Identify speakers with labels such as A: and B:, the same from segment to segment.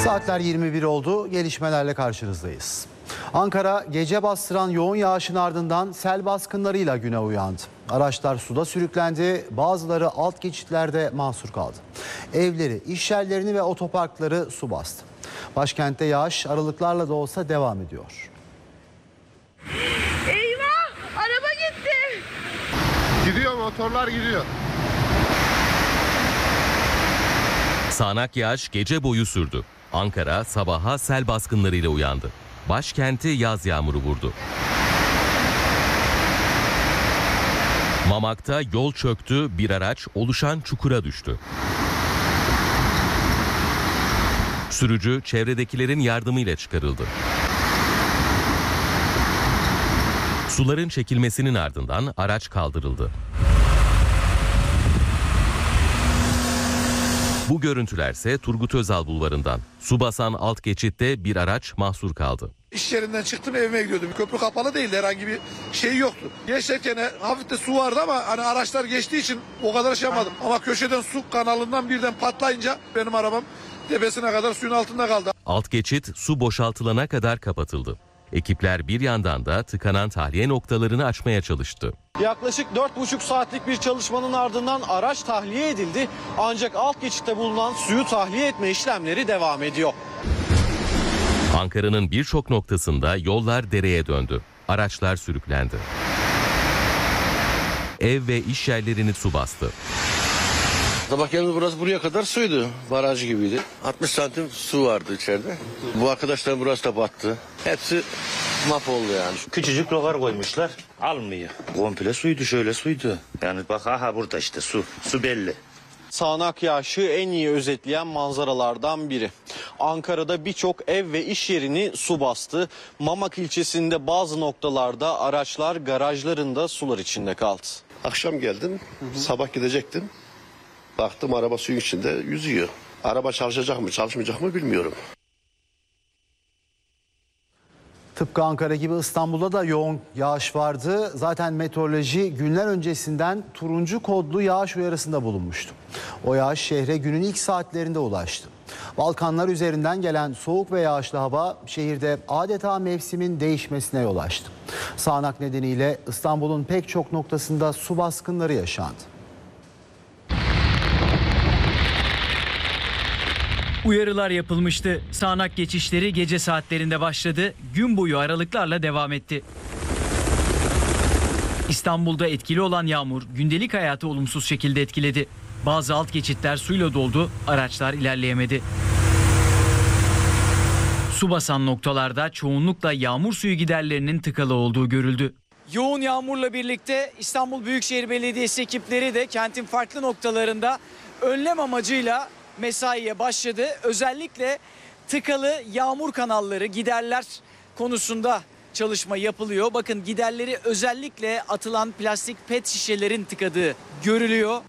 A: Saatler 21 oldu. Gelişmelerle karşınızdayız. Ankara gece bastıran yoğun yağışın ardından sel baskınlarıyla güne uyandı. Araçlar suda sürüklendi, bazıları alt geçitlerde mahsur kaldı. Evleri, iş yerlerini ve otoparkları su bastı. Başkentte yağış aralıklarla da olsa devam ediyor.
B: Eyvah! Araba gitti.
C: Gidiyor, motorlar gidiyor.
D: Sağanak yağış gece boyu sürdü. Ankara sabaha sel baskınlarıyla uyandı. Başkenti yaz yağmuru vurdu. Mamak'ta yol çöktü, bir araç oluşan çukura düştü. Sürücü çevredekilerin yardımıyla çıkarıldı. Suların çekilmesinin ardından araç kaldırıldı. Bu görüntülerse Turgut Özal Bulvarı'ndan. Su basan alt geçitte bir araç mahsur kaldı.
C: İş yerinden çıktım, evime gidiyordum. Köprü kapalı değildi, herhangi bir şey yoktu. Geçerken hafif de su vardı ama hani araçlar geçtiği için o kadar şey yapmadım. Ama köşeden su kanalından birden patlayınca benim arabam tepesine kadar suyun altında kaldı.
D: Alt geçit su boşaltılana kadar kapatıldı. Ekipler bir yandan da tıkanan tahliye noktalarını açmaya çalıştı.
E: Yaklaşık 4,5 saatlik bir çalışmanın ardından araç tahliye edildi. Ancak alt geçitte bulunan suyu tahliye etme işlemleri devam ediyor.
D: Ankara'nın birçok noktasında yollar dereye döndü. Araçlar sürüklendi. Ev ve iş yerlerini su bastı.
F: Sabah geldiğimde burası buraya kadar suydu. Baraj gibiydi. 60 santim su vardı içeride. Bu arkadaşlar burası da battı. Hepsi mahvoldu yani.
G: Küçücük logar koymuşlar. Almıyor. Komple suydu, şöyle suydu. Yani bak aha burada işte su. Su belli.
E: Sağanak yağışı en iyi özetleyen manzaralardan biri. Ankara'da birçok ev ve iş yerini su bastı. Mamak ilçesinde bazı noktalarda araçlar garajlarında sular içinde kaldı.
F: Akşam geldim, sabah gidecektim. Baktım araba suyun içinde yüzüyor. Araba çalışacak mı, çalışmayacak mı bilmiyorum.
A: Tıpkı Ankara gibi İstanbul'da da yoğun yağış vardı. Zaten meteoroloji günler öncesinden turuncu kodlu yağış uyarısında bulunmuştu. O yağış şehre günün ilk saatlerinde ulaştı. Balkanlar üzerinden gelen soğuk ve yağışlı hava şehirde adeta mevsimin değişmesine yol açtı. Sağanak nedeniyle İstanbul'un pek çok noktasında su baskınları yaşandı.
H: Uyarılar yapılmıştı. Sağanak geçişleri gece saatlerinde başladı. Gün boyu aralıklarla devam etti. İstanbul'da etkili olan yağmur gündelik hayatı olumsuz şekilde etkiledi. Bazı alt geçitler suyla doldu, araçlar ilerleyemedi. Su basan noktalarda çoğunlukla yağmur suyu giderlerinin tıkalı olduğu görüldü. Yoğun yağmurla birlikte İstanbul Büyükşehir Belediyesi ekipleri de kentin farklı noktalarında önlem amacıyla mesaiye başladı. Özellikle tıkalı yağmur kanalları, giderler konusunda çalışma yapılıyor. Bakın giderleri özellikle atılan plastik pet şişelerin tıkadığı görülüyor.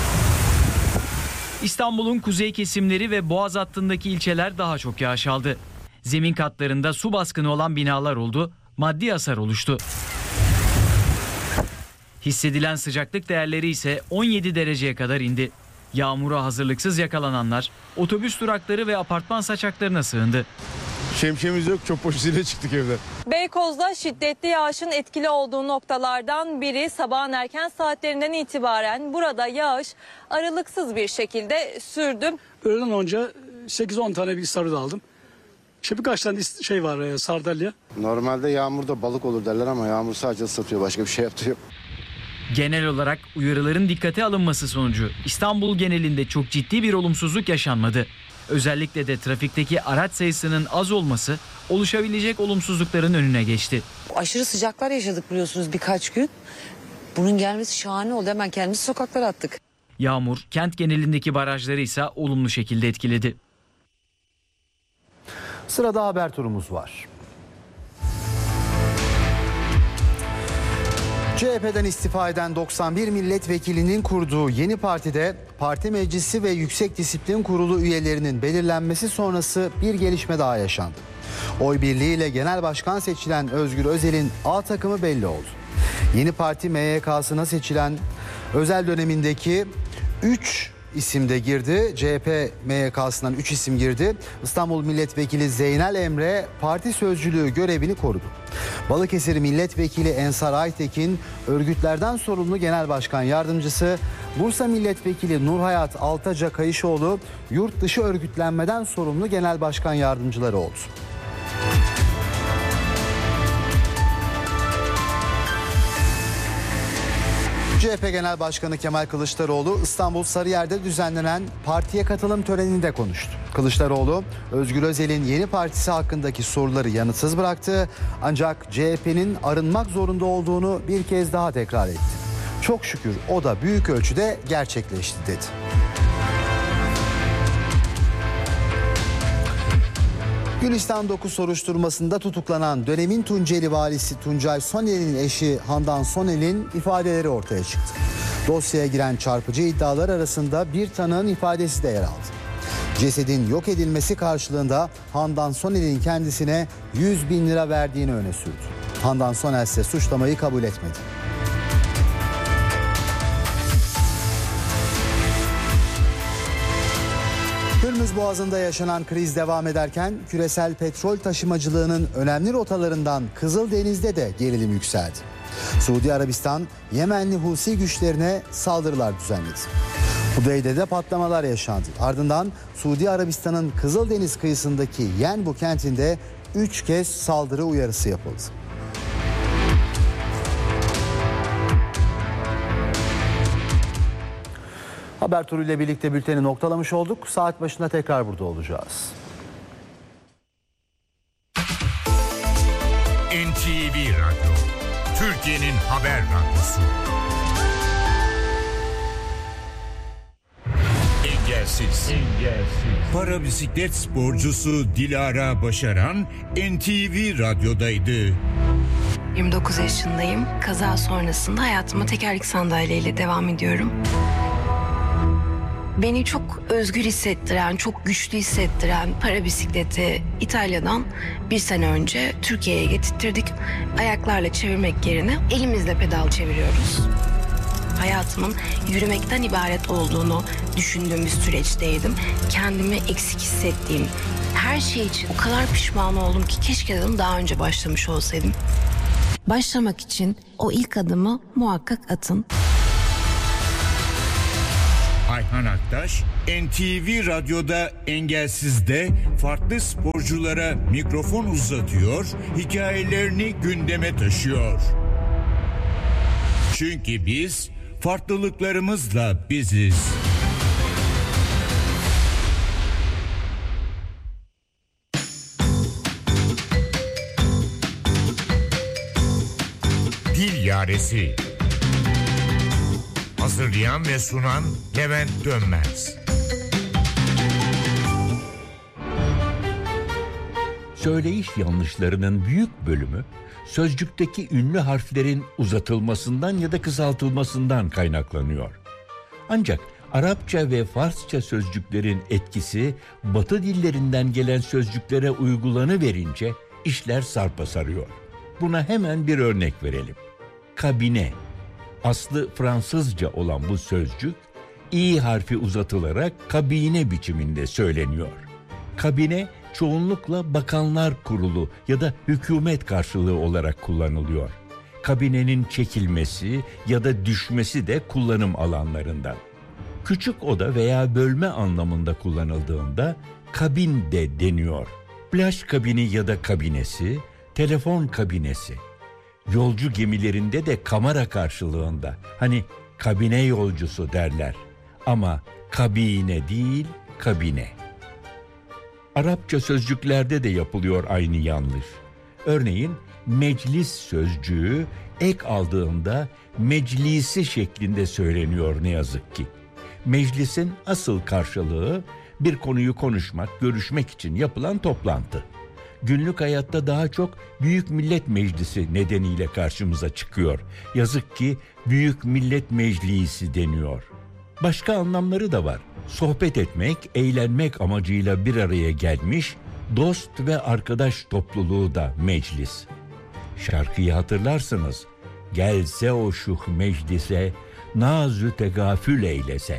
H: İstanbul'un kuzey kesimleri ve Boğaz hattındaki ilçeler daha çok yağış aldı. Zemin katlarında su baskını olan binalar oldu, maddi hasar oluştu. Hissedilen sıcaklık değerleri ise 17 dereceye kadar indi. Yağmura hazırlıksız yakalananlar otobüs durakları ve apartman saçaklarına sığındı.
C: Şemsiyemiz yok, çöp poşetiyle çıktık evden.
I: Beykoz'da şiddetli yağışın etkili olduğu noktalardan biri sabahın erken saatlerinden itibaren burada yağış aralıksız bir şekilde sürdü.
J: Öğleden önce 8-10 tane bilgisayarı aldım. İşte birkaç tane şey var, sardalya.
F: Normalde yağmurda balık olur derler ama yağmur sadece ıslatıyor, başka bir şey yaptığı yok.
H: Genel olarak uyarıların dikkate alınması sonucu İstanbul genelinde çok ciddi bir olumsuzluk yaşanmadı. Özellikle de trafikteki araç sayısının az olması oluşabilecek olumsuzlukların önüne geçti.
K: Aşırı sıcaklar yaşadık biliyorsunuz birkaç gün. Bunun gelmesi şahane oldu. Hemen kendimizi sokaklara attık.
H: Yağmur kent genelindeki barajları ise olumlu şekilde etkiledi.
A: Sırada haber turumuz var. CHP'den istifa eden 91 milletvekilinin kurduğu yeni partide parti meclisi ve Yüksek Disiplin Kurulu üyelerinin belirlenmesi sonrası bir gelişme daha yaşandı. Oy birliğiyle genel başkan seçilen Özgür Özel'in A takımı belli oldu. Yeni parti MYK'sına seçilen Özel dönemindeki 3 isim de girdi. CHP MYK'sından 3 isim girdi. İstanbul Milletvekili Zeynel Emre parti sözcülüğü görevini korudu. Balıkesir Milletvekili Ensar Aytekin örgütlerden sorumlu Genel Başkan Yardımcısı, Bursa Milletvekili Nurhayat Altaca Kayışoğlu yurt dışı örgütlenmeden sorumlu Genel Başkan Yardımcıları oldu. CHP Genel Başkanı Kemal Kılıçdaroğlu İstanbul Sarıyer'de düzenlenen partiye katılım töreninde konuştu. Kılıçdaroğlu, Özgür Özel'in yeni partisi hakkındaki soruları yanıtsız bıraktı. Ancak CHP'nin arınmak zorunda olduğunu bir kez daha tekrar etti. Çok şükür o da büyük ölçüde gerçekleşti dedi. Gülistan 9 soruşturmasında tutuklanan dönemin Tunceli valisi Tuncay Sonel'in eşi Handan Sonel'in ifadeleri ortaya çıktı. Dosyaya giren çarpıcı iddialar arasında bir tanığın ifadesi de yer aldı. Cesedin yok edilmesi karşılığında Handan Sonel'in kendisine 100 bin lira verdiğini öne sürdü. Handan Sonel ise suçlamayı kabul etmedi. Hürmüz Boğazı'nda yaşanan kriz devam ederken küresel petrol taşımacılığının önemli rotalarından Kızıldeniz'de de gerilim yükseldi. Suudi Arabistan, Yemenli Husi güçlerine saldırılar düzenledi. Hudeyde'de patlamalar yaşandı. Ardından Suudi Arabistan'ın Kızıldeniz kıyısındaki Yenbu kentinde 3 kez saldırı uyarısı yapıldı. Haber turuyla birlikte bülteni noktalamış olduk. Saat başında tekrar burada olacağız.
L: NTV Radyo, Türkiye'nin haber radyosu. Engelsiz. Para bisiklet sporcusu Dilara Başaran NTV Radyo'daydı.
M: 29 yaşındayım. Kaza sonrasında hayatıma tekerlek sandalyeyle devam ediyorum. Beni çok özgür hissettiren, çok güçlü hissettiren para bisikleti İtalya'dan bir sene önce Türkiye'ye getirttirdik. Ayaklarla çevirmek yerine elimizle pedal çeviriyoruz. Hayatımın yürümekten ibaret olduğunu düşündüğüm bir süreçteydim. Kendimi eksik hissettiğim her şey için o kadar pişman oldum ki keşke dedim daha önce başlamış olsaydım. Başlamak için o ilk adımı muhakkak atın.
L: Ayhan Aktaş, NTV Radyo'da Engelsiz'de farklı sporculara mikrofon uzatıyor, hikayelerini gündeme taşıyor. Çünkü biz farklılıklarımızla biziz. Dil Yaresi. Hazırlayan ve sunan Levent Dönmez.
N: Söyleyiş yanlışlarının büyük bölümü sözcükteki ünlü harflerin uzatılmasından ya da kısaltılmasından kaynaklanıyor. Ancak Arapça ve Farsça sözcüklerin etkisi Batı dillerinden gelen sözcüklere uygulanıverince işler sarpa sarıyor. Buna hemen bir örnek verelim. Kabine. Aslı Fransızca olan bu sözcük, i harfi uzatılarak kabine biçiminde söyleniyor. Kabine çoğunlukla bakanlar kurulu ya da hükümet karşılığı olarak kullanılıyor. Kabinenin çekilmesi ya da düşmesi de kullanım alanlarından. Küçük oda veya bölme anlamında kullanıldığında kabin de deniyor. Plaj kabini ya da kabinesi, telefon kabinesi. Yolcu gemilerinde de kamera karşılığında, hani kabine yolcusu derler. Ama kabine değil, kabine. Arapça sözcüklerde de yapılıyor aynı yanlış. Örneğin meclis sözcüğü ek aldığında meclisi şeklinde söyleniyor ne yazık ki. Meclisin asıl karşılığı bir konuyu konuşmak, görüşmek için yapılan toplantı. Günlük hayatta daha çok Büyük Millet Meclisi nedeniyle karşımıza çıkıyor. Yazık ki Büyük Millet Meclisi deniyor. Başka anlamları da var. Sohbet etmek, eğlenmek amacıyla bir araya gelmiş dost ve arkadaş topluluğu da meclis. Şarkıyı hatırlarsınız. Gelse o şuh meclise, nazü tegafül eylese.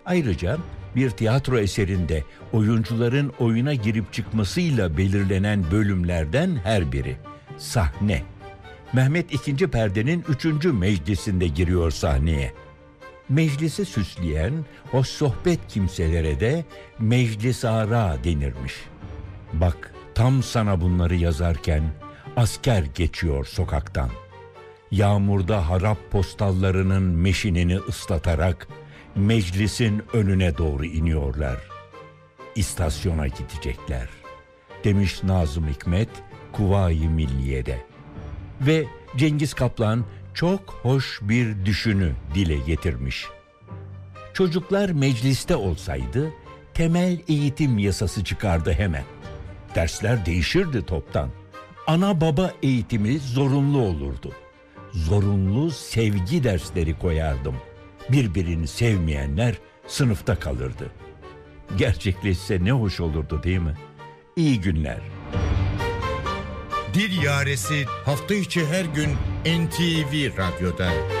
N: Ayrıca bir tiyatro eserinde oyuncuların oyuna girip çıkmasıyla belirlenen bölümlerden her biri. Sahne. Mehmet II. Perde'nin 3. meclisinde giriyor sahneye. Meclisi süsleyen o sohbet kimselere de meclisara denirmiş. Bak, tam sana bunları yazarken asker geçiyor sokaktan. Yağmurda harap postallarının meşinini ıslatarak meclisin önüne doğru iniyorlar. İstasyona gidecekler, demiş Nazım Hikmet Kuvayi Milliye'de. Ve Cengiz Kaplan çok hoş bir düşünü dile getirmiş. Çocuklar mecliste olsaydı temel eğitim yasası çıkardı hemen. Dersler değişirdi toptan. Ana baba eğitimi zorunlu olurdu. Zorunlu sevgi dersleri koyardım. Birbirini sevmeyenler sınıfta kalırdı. Gerçekleşse ne hoş olurdu, değil mi? İyi günler.
L: Dil Yaresi hafta içi her gün NTV Radyo'da.